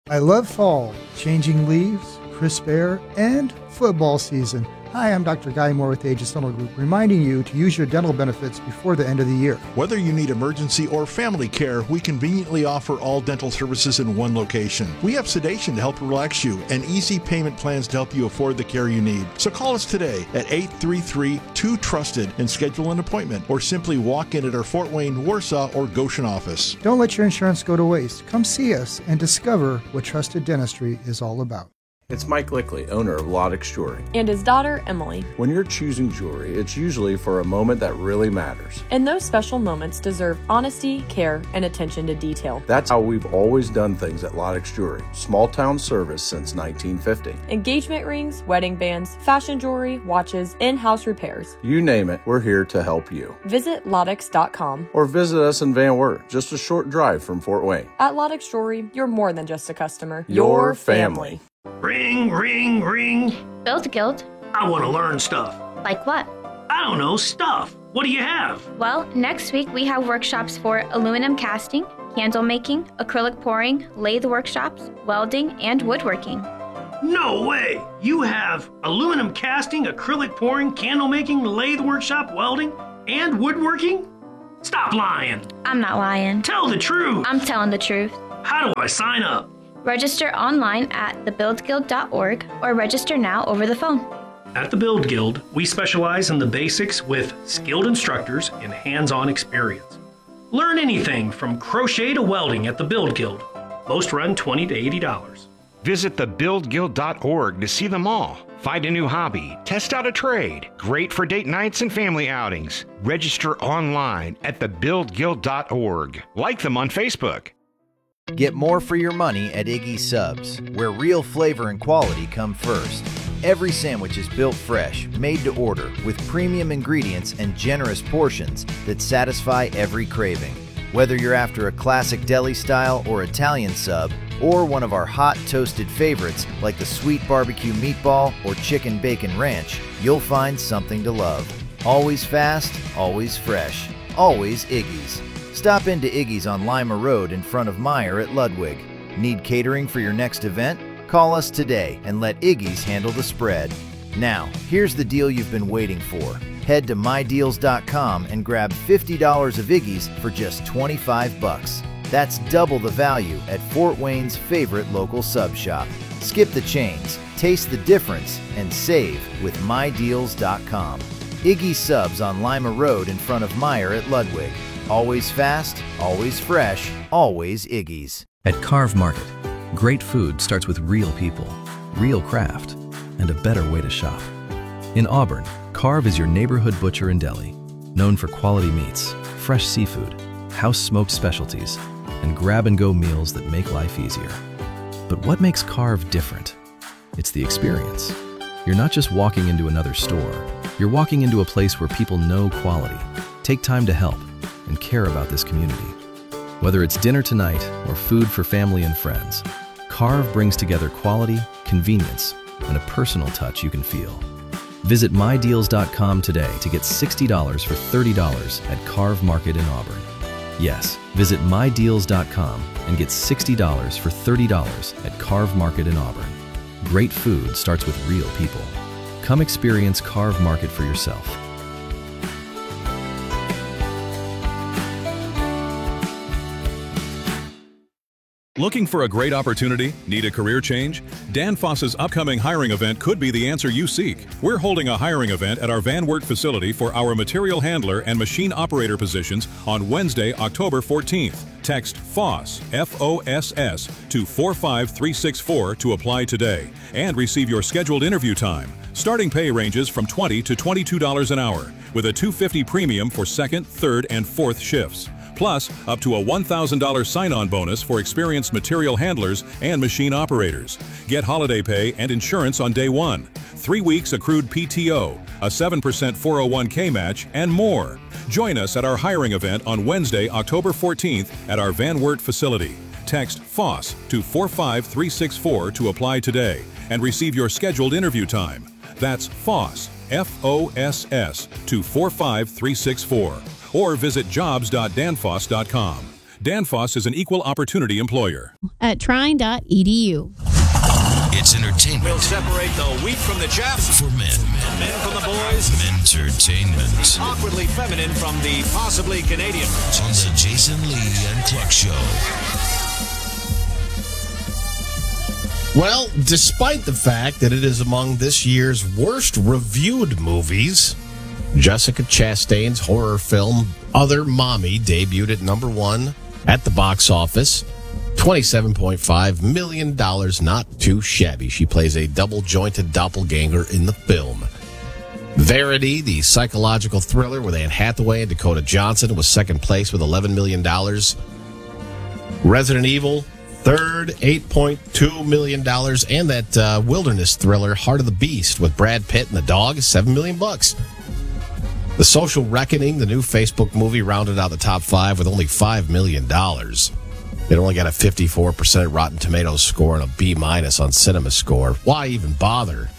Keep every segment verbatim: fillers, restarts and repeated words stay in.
I love fall, changing leaves, crisp air, and football season. Hi, I'm Doctor Guy Moore with Aegis Dental Group, reminding you to use your dental benefits before the end of the year. Whether you need emergency or family care, we conveniently offer all dental services in one location. We have sedation to help relax you and easy payment plans to help you afford the care you need. So call us today at eight three three, two trusted and schedule an appointment, or simply walk in at our Fort Wayne, Warsaw, or Goshen office. Don't let your insurance go to waste. Come see us and discover what trusted dentistry is all about. It's Mike Lickley, owner of Lodex Jewelry. And his daughter, Emily. When you're choosing jewelry, it's usually for a moment that really matters. And those special moments deserve honesty, care, and attention to detail. That's how we've always done things at Lodex Jewelry. Small town service since nineteen fifty. Engagement rings, wedding bands, fashion jewelry, watches, in-house repairs. You name it, we're here to help you. Visit Lodex dot com. Or visit us in Van Wert, just a short drive from Fort Wayne. At Lodex Jewelry, you're more than just a customer. Your family. Ring, ring, ring. Build Guild. I want to learn stuff. Like what? I don't know, stuff. What do you have? Well, next week we have workshops for aluminum casting, candle making, acrylic pouring, lathe workshops, welding, and woodworking. No way! You have aluminum casting, acrylic pouring, candle making, lathe workshop, welding, and woodworking? Stop lying. I'm not lying. Tell the truth. I'm telling the truth. How do I sign up? Register online at the build guild dot org or register now over the phone. At the Build Guild, we specialize in the basics with skilled instructors and hands-on experience. Learn anything from crochet to welding at the Build Guild. Most run twenty to eighty dollars. Visit the build guild dot org to see them all. Find a new hobby, test out a trade. Great for date nights and family outings. Register online at the build guild dot org. Like them on Facebook. Get more for your money at Iggy's Subs, where real flavor and quality come first. Every sandwich is built fresh, made to order, with premium ingredients and generous portions that satisfy every craving. Whether you're after a classic deli style or Italian sub, or one of our hot toasted favorites like the sweet barbecue meatball or chicken bacon ranch, you'll find something to love. Always fast, always fresh, always Iggy's. Stop into Iggy's on Lima Road in front of Meyer at Ludwig. Need catering for your next event? Call us today and let Iggy's handle the spread. Now, here's the deal you've been waiting for. Head to my deals dot com and grab fifty dollars of Iggy's for just twenty-five bucks. That's double the value at Fort Wayne's favorite local sub shop. Skip the chains, taste the difference, and save with my deals dot com. Iggy's Subs on Lima Road in front of Meyer at Ludwig. Always fast, always fresh, always Iggy's. At Carve Market, great food starts with real people, real craft, and a better way to shop. In Auburn, Carve is your neighborhood butcher and deli, known for quality meats, fresh seafood, house-smoked specialties, and grab-and-go meals that make life easier. But what makes Carve different? It's the experience. You're not just walking into another store, you're walking into a place where people know quality, take time to help, and care about this community. Whether it's dinner tonight or food for family and friends, Carve brings together quality, convenience, and a personal touch you can feel. Visit my deals dot com today to get sixty dollars for thirty dollars at Carve Market in Auburn. Yes, visit my deals dot com and get sixty dollars for thirty dollars at Carve Market in Auburn. Great food starts with real people. Come experience Carve Market for yourself. Looking for a great opportunity? Need a career change? Danfoss's upcoming hiring event could be the answer you seek. We're holding a hiring event at our Van Wert facility for our material handler and machine operator positions on Wednesday, October fourteenth. Text FOSS, F O S S, to four five three six four to apply today and receive your scheduled interview time. Starting pay ranges from twenty to twenty-two dollars an hour, with a two hundred fifty dollars premium for second, third, and fourth shifts. Plus, up to a one thousand dollars sign-on bonus for experienced material handlers and machine operators. Get holiday pay and insurance on day one, three weeks accrued P T O, a seven percent four oh one K match, and more. Join us at our hiring event on Wednesday, October fourteenth at our Van Wert facility. Text FOSS to four five three six four to apply today and receive your scheduled interview time. That's FOSS, F O S S, to four five three six four. Or visit jobs dot danfoss dot com. Danfoss is an equal opportunity employer. At trine dot e d u. It's entertainment. We'll separate the wheat from the chaff. For men. Men from the boys. Entertainment. Awkwardly feminine from the possibly Canadian. On the Jason Lee and Clark Show. Well, despite the fact that it is among this year's worst reviewed movies, Jessica Chastain's horror film Other Mommy debuted at number one at the box office. twenty-seven point five million dollars, not too shabby. She plays a double-jointed doppelganger in the film. Verity, the psychological thriller with Anne Hathaway and Dakota Johnson, was second place with eleven million dollars. Resident Evil, third, eight point two million dollars. And that uh, wilderness thriller, Heart of the Beast, with Brad Pitt and the dog, seven million dollars bucks. The Social Reckoning, the new Facebook movie, rounded out the top five with only five million dollars. It only got a fifty-four percent Rotten Tomatoes score and a B minus on Cinema Score. Why even bother?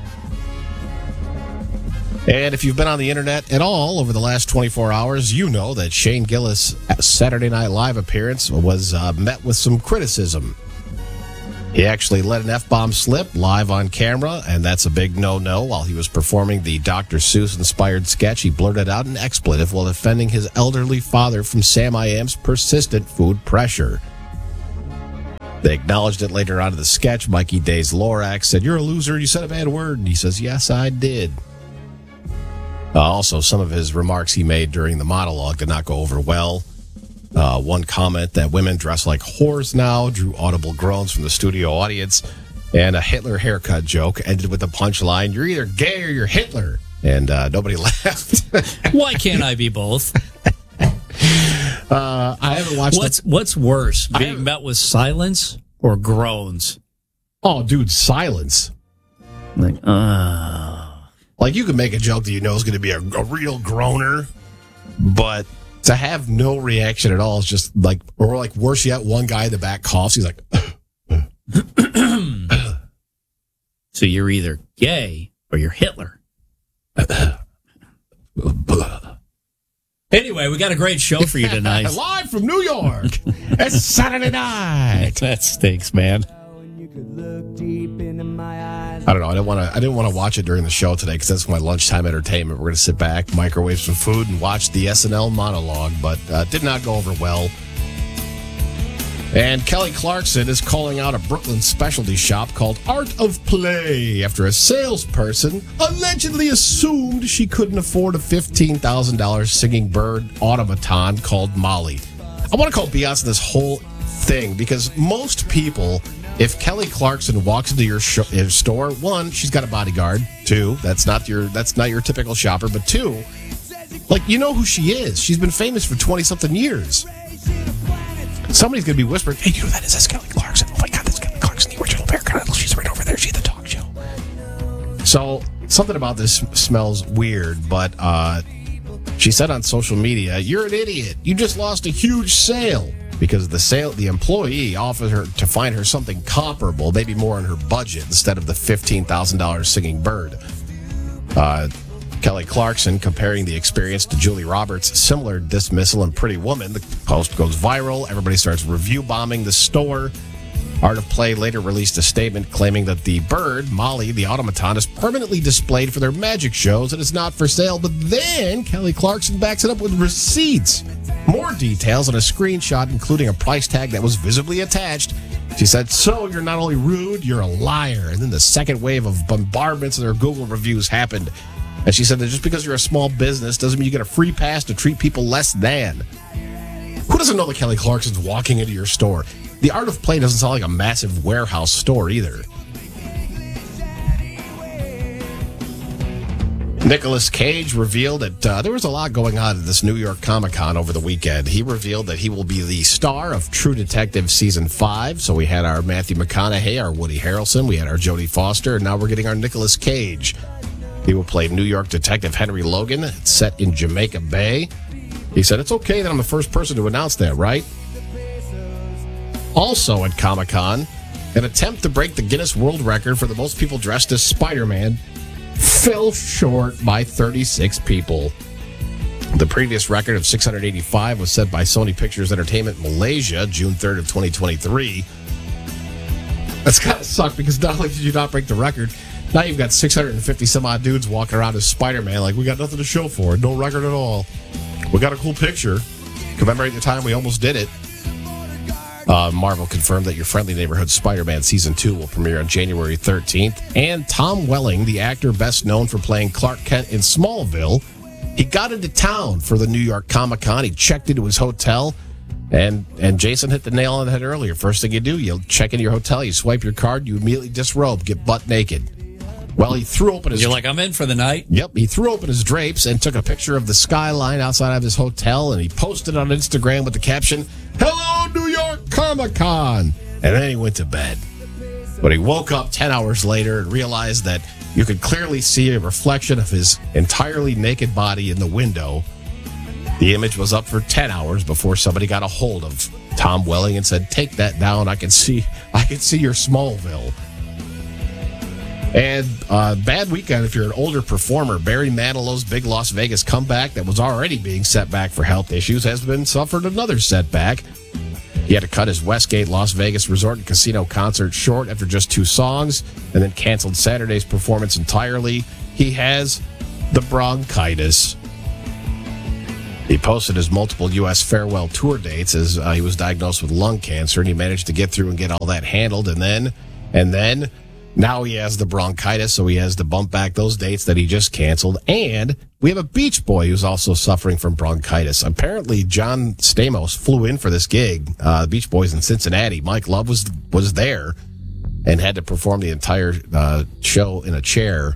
And if you've been on the internet at all over the last twenty-four hours, you know that Shane Gillis' Saturday Night Live appearance was uh, met with some criticism. He actually let an F-bomb slip live on camera, and that's a big no-no. While he was performing the Doctor Seuss-inspired sketch, he blurted out an expletive while defending his elderly father from Sam I Am's persistent food pressure. They acknowledged it later on in the sketch. Mikey Days Lorax said, "You're a loser, you said a bad word." And he says, "Yes, I did." Uh, also, some of his remarks he made during the monologue did not go over well. Uh, one comment that women dress like whores now drew audible groans from the studio audience. And a Hitler haircut joke ended with the punchline, "You're either gay or you're Hitler." And uh, nobody laughed. Why can't I be both? uh, I haven't watched What's the- What's worse, being met with silence or groans? Oh, dude, silence. Like, uh... Like, you can make a joke that you know is going to be a, a real groaner, but to have no reaction at all is just like, or like worse yet, one guy in the back coughs. He's like, so you're either gay or you're Hitler. Anyway, we got a great show for you tonight. Live from New York. It's Saturday night. That stinks, man. I don't know. I didn't want to. I didn't want to watch it during the show today because that's my lunchtime entertainment. We're going to sit back, microwave some food, and watch the S N L monologue. But uh, did not go over well. And Kelly Clarkson is calling out a Brooklyn specialty shop called Art of Play after a salesperson allegedly assumed she couldn't afford a fifteen thousand dollars singing bird automaton called Molly. I want to call B S on this whole thing because most people, if Kelly Clarkson walks into your, sh- your store, one, she's got a bodyguard. Two, that's not your that's not your typical shopper. But two, like, you know who she is. She's been famous for twenty-something years. Somebody's going to be whispering, "Hey, you know who that is? That's Kelly Clarkson. Oh, my God, that's Kelly Clarkson, the original Bear Connell. She's right over there. She's the talk show." So, something about this smells weird, but uh, she said on social media, "You're an idiot. You just lost a huge sale." Because the sale, the employee offered her to find her something comparable, maybe more in her budget, instead of the fifteen thousand dollars singing bird. Uh, Kelly Clarkson comparing the experience to Julie Roberts' similar dismissal in Pretty Woman. The post goes viral. Everybody starts review bombing the store. Art of Play later released a statement claiming that the bird, Molly, the automaton, is permanently displayed for their magic shows and is not for sale. But then Kelly Clarkson backs it up with receipts. More details on a screenshot, including a price tag that was visibly attached. She said, "So you're not only rude, you're a liar." And then the second wave of bombardments of their Google reviews happened. And she said that just because you're a small business doesn't mean you get a free pass to treat people less than. Who doesn't know that Kelly Clarkson's walking into your store? The Art of Play doesn't sound like a massive warehouse store either. Nicolas Cage revealed that uh, there was a lot going on at this New York Comic-Con over the weekend. He revealed that he will be the star of True Detective Season five. So we had our Matthew McConaughey, our Woody Harrelson, we had our Jodie Foster, and now we're getting our Nicolas Cage. He will play New York Detective Henry Logan. It's set in Jamaica Bay. He said, "It's okay that I'm the first person to announce that, right?" Also at Comic-Con, an attempt to break the Guinness World Record for the most people dressed as Spider-Man fell short by thirty-six people. The previous record of six hundred eighty-five was set by Sony Pictures Entertainment Malaysia, June third of twenty twenty-three. That's kind of sucked because not only did you not break the record, now you've got six hundred fifty some odd dudes walking around as Spider-Man like, we got nothing to show for it, no record at all. We got a cool picture. Commemorate the time we almost did it. Uh, Marvel confirmed that Your Friendly Neighborhood Spider-Man Season two will premiere on January thirteenth. And Tom Welling, the actor best known for playing Clark Kent in Smallville, he got into town for the New York Comic-Con. He checked into his hotel, and and Jason hit the nail on the head earlier. First thing you do, you check into your hotel, you swipe your card, you immediately disrobe, get butt naked. Well, he threw open his... You're like, I'm in for the night? Yep. He threw open his drapes and took a picture of the skyline outside of his hotel, and he posted on Instagram with the caption, "Hello, New York Comic-Con." And then he went to bed. But he woke up ten hours later and realized that you could clearly see a reflection of his entirely naked body in the window. The image was up for ten hours before somebody got a hold of Tom Welling and said, "Take that down. I can see, I can see your Smallville." And uh, bad weekend if you're an older performer. Barry Manilow's big Las Vegas comeback that was already being set back for health issues has been suffered another setback. He had to cut his Westgate Las Vegas Resort and Casino concert short after just two songs and then canceled Saturday's performance entirely. He has the bronchitis. He posted his multiple U S farewell tour dates as uh, he was diagnosed with lung cancer, and he managed to get through and get all that handled. And then, and then, now he has the bronchitis, so he has to bump back those dates that he just canceled. And we have a Beach Boy who's also suffering from bronchitis. Apparently, John Stamos flew in for this gig. Uh, the Beach Boys in Cincinnati. Mike Love was was there and had to perform the entire uh, show in a chair.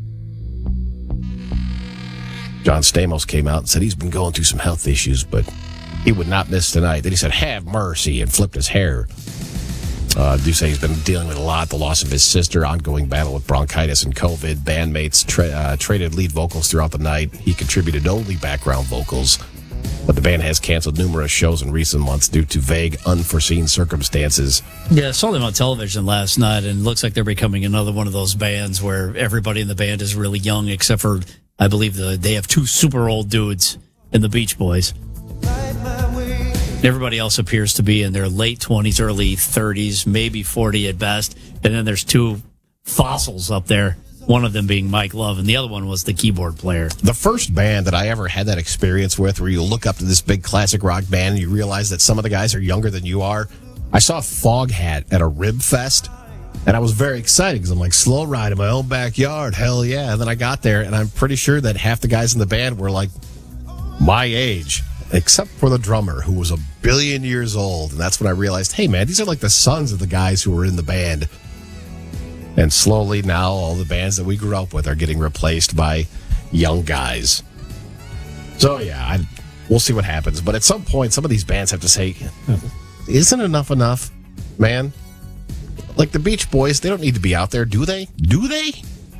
John Stamos came out and said he's been going through some health issues, but he would not miss tonight. Then he said, "Have mercy," and flipped his hair. Uh, do say he's been dealing with a lot, the loss of his sister, ongoing battle with bronchitis and COVID. Bandmates tra- uh, traded lead vocals throughout the night. He contributed only background vocals, but the band has canceled numerous shows in recent months due to vague, unforeseen circumstances. Yeah, I saw them on television last night, and it looks like they're becoming another one of those bands where everybody in the band is really young, except for, I believe, the, they have two super old dudes in the Beach Boys. Everybody else appears to be in their late twenties, early thirties, maybe forty at best. And then there's two fossils up there, one of them being Mike Love, and the other one was the keyboard player. The first band that I ever had that experience with, where you look up to this big classic rock band and you realize that some of the guys are younger than you are, I saw Foghat at a Rib Fest, and I was very excited because I'm like, slow ride in my own backyard, hell yeah. And then I got there, and I'm pretty sure that half the guys in the band were like my age, except for the drummer, who was a billion years old. And that's when I realized, hey, man, these are like the sons of the guys who were in the band. And slowly now all the bands that we grew up with are getting replaced by young guys. So, yeah, I, we'll see what happens. But at some point, some of these bands have to say, isn't enough enough, man? Like the Beach Boys, they don't need to be out there, do they? Do they?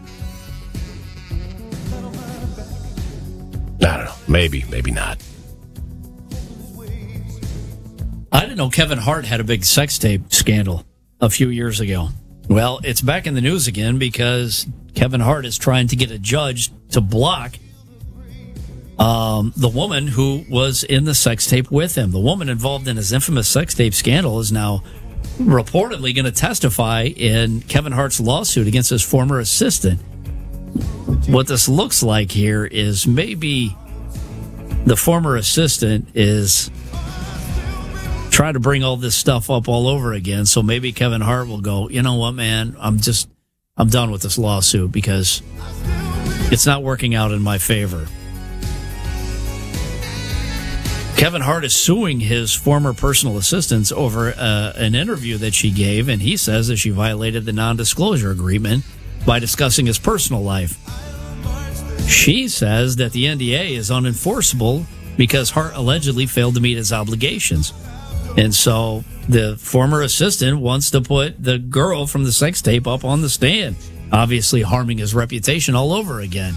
I don't know. Maybe, maybe not. I didn't know Kevin Hart had a big sex tape scandal a few years ago. Well, it's back in the news again because Kevin Hart is trying to get a judge to block um, the woman who was in the sex tape with him. The woman involved in his infamous sex tape scandal is now reportedly going to testify in Kevin Hart's lawsuit against his former assistant. What this looks like here is maybe the former assistant is trying to bring all this stuff up all over again. So maybe Kevin Hart will go, you know what, man, I'm just, I'm done with this lawsuit because it's not working out in my favor. Kevin Hart is suing his former personal assistants over uh, an interview that she gave, and he says that she violated the non-disclosure agreement by discussing his personal life. She says that the N D A is unenforceable because Hart allegedly failed to meet his obligations. And so the former assistant wants to put the girl from the sex tape up on the stand, obviously harming his reputation all over again.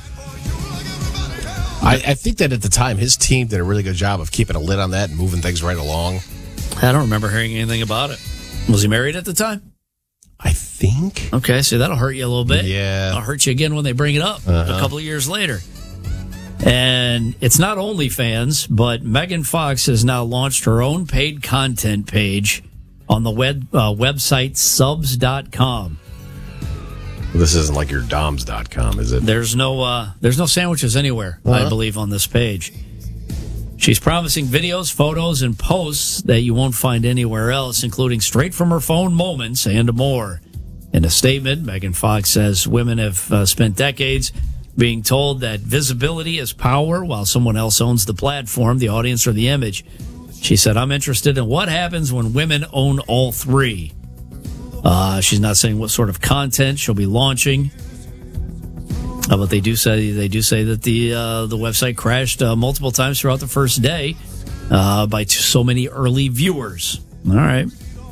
I, I think that at the time, his team did a really good job of keeping a lid on that and moving things right along. I don't remember hearing anything about it. Was he married at the time? I think. Okay, so that'll hurt you a little bit. Yeah. It'll hurt you again when they bring it up uh-huh. a couple of years later. And it's not OnlyFans, but Megan Fox has now launched her own paid content page on the web uh, website subs dot com. This isn't like your doms dot com, is it? There's no uh, there's no sandwiches anywhere, uh-huh. I believe, on this page. She's promising videos, photos, and posts that you won't find anywhere else, including straight from her phone moments and more. In a statement, Megan Fox says women have uh, spent decades being told that visibility is power while someone else owns the platform, the audience, or the image. She said, I'm interested in what happens when women own all three. Uh, she's not saying what sort of content she'll be launching. Uh, but they do say they do say that the uh, the website crashed uh, multiple times throughout the first day uh, by t- so many early viewers. All right.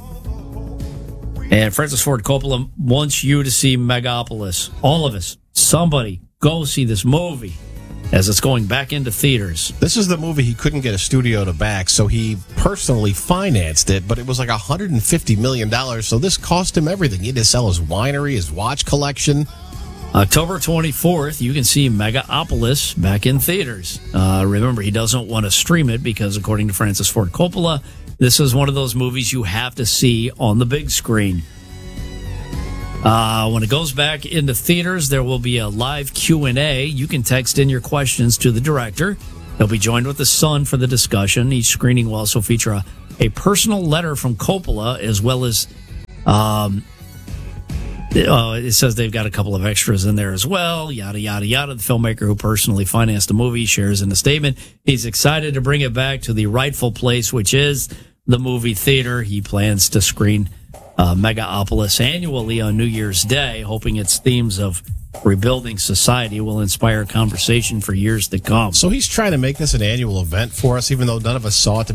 And Francis Ford Coppola wants you to see Megapolis. All of us. Somebody. Go see this movie as it's going back into theaters. This is the movie he couldn't get a studio to back, so he personally financed it, but it was like one hundred fifty million dollars, so this cost him everything. He had to sell his winery, his watch collection. October twenty-fourth, you can see Megapolis back in theaters. Uh, remember, he doesn't want to stream it because, according to Francis Ford Coppola, this is one of those movies you have to see on the big screen. Uh, when it goes back into theaters, there will be a live Q and A. You can text in your questions to the director. He'll be joined with his son for the discussion. Each screening will also feature a, a personal letter from Coppola, as well as um, uh, it says they've got a couple of extras in there as well. Yada, yada, yada. The filmmaker who personally financed the movie shares in the statement he's excited to bring it back to the rightful place, which is the movie theater. He plans to screen Uh, Megapolis annually on New Year's Day, hoping its themes of rebuilding society will inspire conversation for years to come. So he's trying to make this an annual event for us, even though none of us saw it to